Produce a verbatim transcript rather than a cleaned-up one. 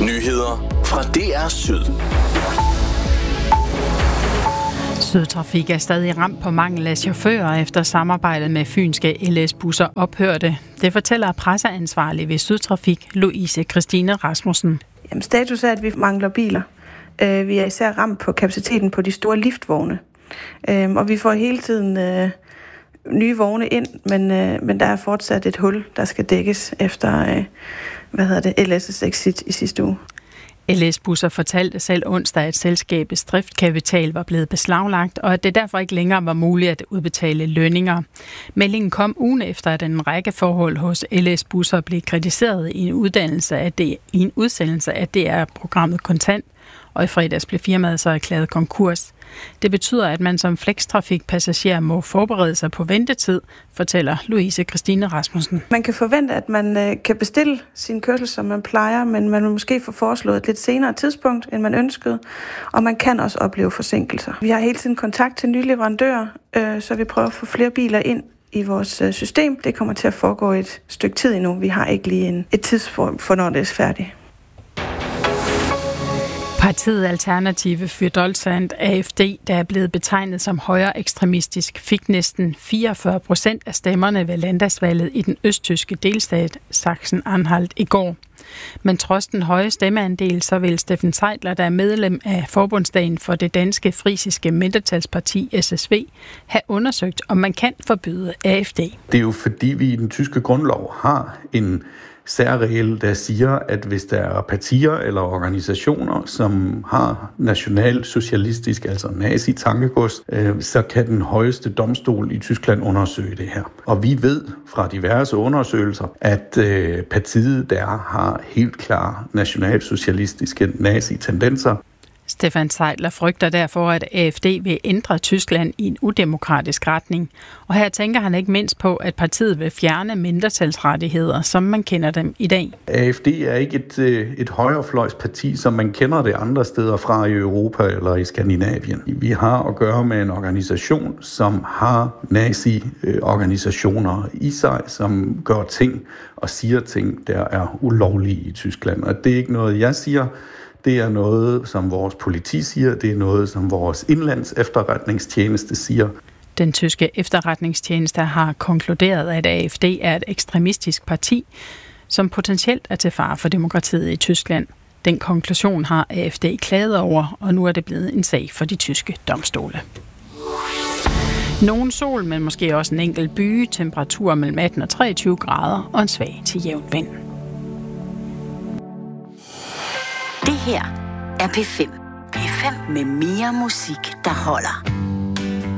Nyheder fra D R Syd. Sydtrafik er stadig ramt på mangel af chauffører efter samarbejdet med fynske L S-busser ophørte. Det fortæller presseansvarlig ved Sydtrafik, Louise Christine Rasmussen. Jamen, status er, at vi mangler biler. Vi er især ramt på kapaciteten på de store liftvogne. Og vi får hele tiden nye vogne ind, men, men der er fortsat et hul, der skal dækkes efter hvad hedder det, L S' exit i sidste uge. L S-busser fortalte selv onsdag, at selskabets driftkapital var blevet beslaglagt, og at det derfor ikke længere var muligt at udbetale lønninger. Meldingen kom ugen efter, at en række forhold hos L S-busser blev kritiseret i en, uddannelse af det, i en udsendelse af D R-programmet Kontant, og i fredags blev firmaet så erklæret konkurs. Det betyder, at man som flextrafikpassager må forberede sig på ventetid, fortæller Louise Christine Rasmussen. Man kan forvente, at man kan bestille sin kørsel, som man plejer, men man vil måske få foreslået et lidt senere tidspunkt, end man ønskede, og man kan også opleve forsinkelser. Vi har hele tiden kontakt til nye leverandører, så vi prøver at få flere biler ind i vores system. Det kommer til at foregå et stykke tid endnu. Vi har ikke lige en, et tidspunkt for, når det er færdigt. Partiet Alternative für Deutschland, A F D, der er blevet betegnet som højre ekstremistisk, fik næsten fireogfyrre procent af stemmerne ved landdagsvalget i den østtyske delstat Sachsen-Anhalt i går. Men trods den høje stemmeandel, så vil Steffen Seidler, der er medlem af Forbundsdagen for det danske frisiske mindretalsparti S S V, have undersøgt, om man kan forbyde A F D. Det er jo fordi, vi i den tyske grundlov har en særregel, der siger, at hvis der er partier eller organisationer, som har nationalsocialistisk, altså nazi-tankegods, øh, så kan den højeste domstol i Tyskland undersøge det her. Og vi ved fra diverse undersøgelser, at øh, partiet der har helt klare nationalsocialistiske nazi-tendenser. Stefan Seidler frygter derfor, at A F D vil ændre Tyskland i en udemokratisk retning. Og her tænker han ikke mindst på, at partiet vil fjerne mindretalsrettigheder, som man kender dem i dag. A F D er ikke et, et højrefløjsparti, som man kender det andre steder fra i Europa eller i Skandinavien. Vi har at gøre med en organisation, som har nazi-organisationer i sig, som gør ting og siger ting, der er ulovlige i Tyskland. Og det er ikke noget, jeg siger. Det er noget, som vores politi siger. Det er noget, som vores indlands efterretningstjeneste siger. Den tyske efterretningstjeneste har konkluderet, at A F D er et ekstremistisk parti, som potentielt er til fare for demokratiet i Tyskland. Den konklusion har A F D klaget over, og nu er det blevet en sag for de tyske domstole. Nogen sol, men måske også en enkelt byge, temperatur mellem atten og treogtyve grader og en svag til jævn vind. Det her er P fem. P fem med mere musik, der holder.